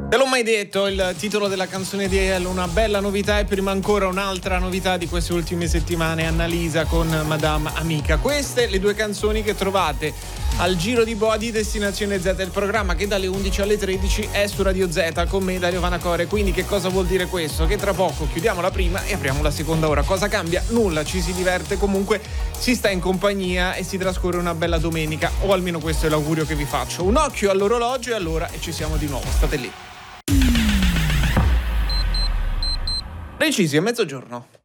Te l'ho mai detto, il titolo della canzone di El, una bella novità, e prima ancora un'altra novità di queste ultime settimane, Annalisa con Madame Amica. Queste le due canzoni che trovate al Giro di Boa di Destinazione Z, il programma che dalle 11 alle 13 è su Radio Z con me, Dario Vanacore. Quindi che cosa vuol dire questo? Che tra poco chiudiamo la prima e apriamo la seconda ora. Cosa cambia? Nulla, ci si diverte comunque, si sta in compagnia e si trascorre una bella domenica, o almeno questo è l'augurio che vi faccio. Un occhio all'orologio e allora ci siamo di nuovo, state lì. Precisi a mezzogiorno.